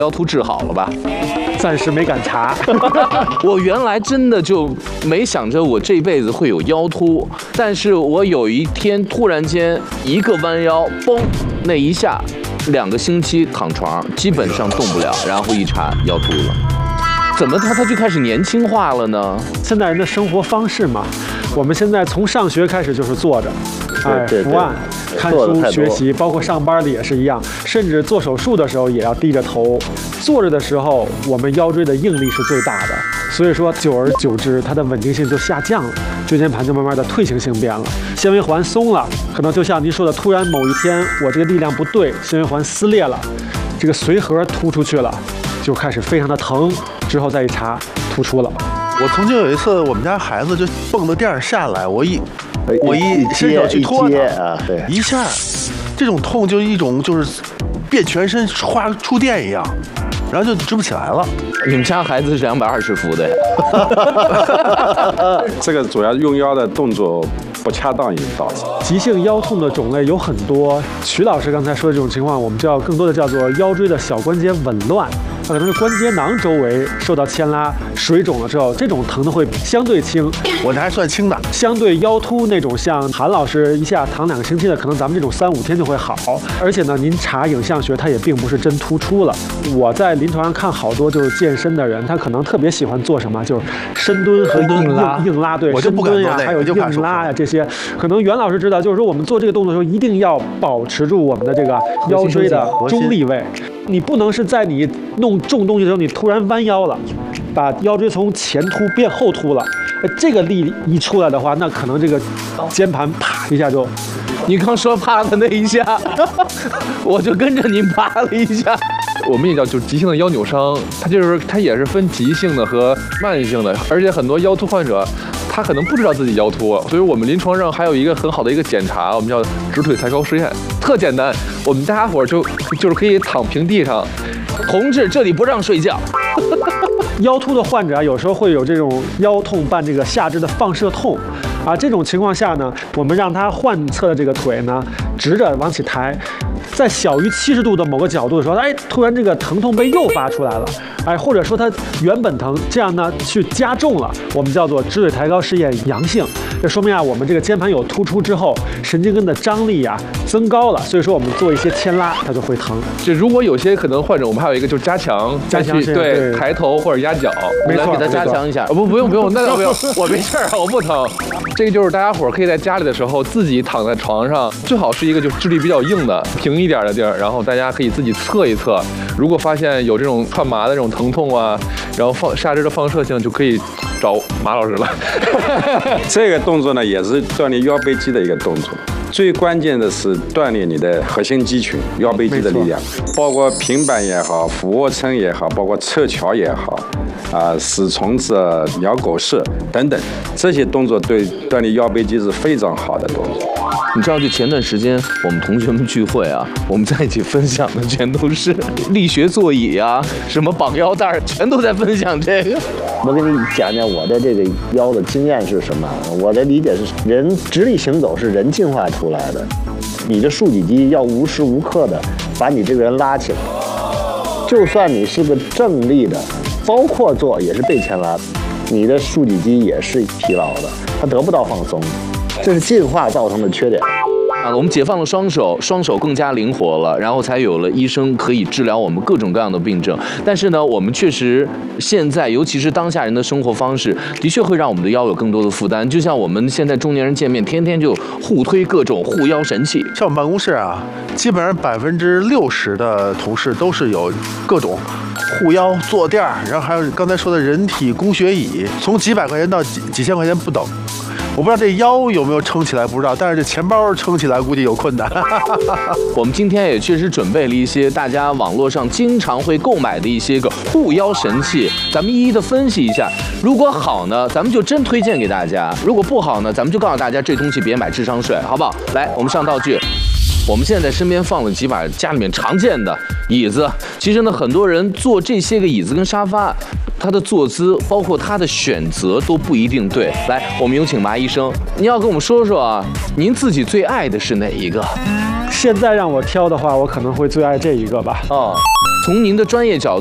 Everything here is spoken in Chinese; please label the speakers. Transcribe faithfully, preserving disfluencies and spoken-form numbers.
Speaker 1: 腰突治好了吧？
Speaker 2: 暂时没敢查。
Speaker 1: 我原来真的就没想着我这辈子会有腰突，但是我有一天突然间一个弯腰，嘣，那一下，两个星期躺床，基本上动不了，然后一查腰突了。怎么他他就开始年轻化了呢？
Speaker 2: 现代人的生活方式嘛，我们现在从上学开始就是坐着，哎，伏案。看书学习，包括上班的也是一样，甚至做手术的时候也要低着头。坐着的时候，我们腰椎的应力是最大的，所以说久而久之，它的稳定性就下降了，椎间盘就慢慢的退行性变了，纤维环松了，可能就像您说的，突然某一天我这个力量不对，纤维环撕裂了，这个髓核突出去了，就开始非常的疼，之后再一查，突出了。
Speaker 3: 我曾经有一次，我们家孩子就蹦到垫上下来，我一。我一伸手去拖它，一下，这种痛就一种就是变全身哗触电一样，然后就直不起来了。
Speaker 1: 你们家孩子是两百二十伏的呀？
Speaker 4: 这个主要用腰的动作不恰当引导致。
Speaker 2: 急性腰痛的种类有很多，曲老师刚才说的这种情况，我们叫更多的叫做腰椎的小关节紊乱。可能是关节囊周围受到牵拉、水肿了之后，这种疼的会相对轻，
Speaker 3: 我这还算轻的。
Speaker 2: 相对腰突那种，像韩老师一下躺两个星期的，可能咱们这种三五天就会好。而且呢，您查影像学，它也并不是真突出了。我在临床上看好多就是健身的人，他可能特别喜欢做什么，就是深蹲和硬拉，硬拉对，深蹲呀，还有硬拉呀这些。可能袁老师知道，就是说我们做这个动作的时候，一定要保持住我们的这个腰椎的中立位。你不能是在你弄重东西的时候，你突然弯腰了，把腰椎从前凸变后凸了，这个力一出来的话，那可能这个肩盘啪一下就，
Speaker 1: 你刚说啪的那一下，我就跟着您啪了一下。我们也叫就是急性的腰扭伤，它就是它也是分急性的和慢性的，而且很多腰突患者他可能不知道自己腰突，所以我们临床上还有一个很好的一个检查，我们叫直腿抬高实验，特简单，我们大家伙就就是可以躺平地上，同志这里不让睡觉。
Speaker 2: 腰突的患者啊，有时候会有这种腰痛伴这个下肢的放射痛，啊，这种情况下呢，我们让他患侧的这个腿呢直着往起抬，在小于七十度的某个角度的时候，哎，突然这个疼痛被诱发出来了，哎，或者说它原本疼，这样呢去加重了，我们叫做直腿抬高试验阳性，这说明啊，我们这个肩盘有突出之后，神经根的张力啊增高了，所以说我们做一些牵拉，它就会疼。
Speaker 1: 就如果有些可能患者，我们还有一个就是加强，
Speaker 2: 加强
Speaker 1: 对, 对抬头或者压脚，
Speaker 2: 没错，
Speaker 1: 给他加强一下。不，不用不用，那倒不用，我没事儿，我不疼。这个就是大家伙可以在家里的时候自己躺在床上，最好是一个就质地比较硬的平一点的地儿，然后大家可以自己测一测。如果发现有这种串麻的这种疼痛啊，然后放下肢的放射性，就可以找马老师了。
Speaker 4: 这个动作呢，也是锻炼腰背肌的一个动作。最关键的是锻炼你的核心肌群、腰背肌的力量，包括平板也好、俯卧撑也好，包括侧桥也好，啊，死虫子、鸟狗式等等，这些动作对锻炼腰背肌是非常好的动作。
Speaker 1: 你知道，就前段时间我们同学们聚会啊，我们在一起分享的全都是力学座椅啊，什么绑腰带，全都在分享这个。
Speaker 5: 我给你讲讲我的这个腰的经验是什么。我的理解是，人直立行走是人进化出来的，你的竖脊肌要无时无刻的把你这个人拉起来，就算你是个正立的，包括坐也是被牵拉，你的竖脊肌也是疲劳的，它得不到放松。这是进化造成的缺点
Speaker 1: 啊！我们解放了双手，双手更加灵活了，然后才有了医生可以治疗我们各种各样的病症。但是呢，我们确实现在，尤其是当下人的生活方式，的确会让我们的腰有更多的负担。就像我们现在中年人见面，天天就互推各种护腰神器。
Speaker 3: 像我们办公室啊，基本上百分之六十的同事都是有各种护腰、坐垫，然后还有刚才说的人体工学椅，从几百块钱到几几千块钱不等。我不知道这腰有没有撑起来，不知道，但是这钱包撑起来估计有困难。
Speaker 1: 我们今天也确实准备了一些大家网络上经常会购买的一些个护腰神器，咱们一一的分析一下。如果好呢，咱们就真推荐给大家；如果不好呢，咱们就告诉大家这东西别买，智商税，好不好？来，我们上道具。我们现在身边放了几把家里面常见的椅子，其实呢，很多人坐这些个椅子跟沙发，它的坐姿包括它的选择都不一定对。来，我们有请麻医生，您要跟我们说说啊，您自己最爱的是哪一个？
Speaker 2: 现在让我挑的话，我可能会最爱这一个吧。
Speaker 1: 哦， 从您的专业角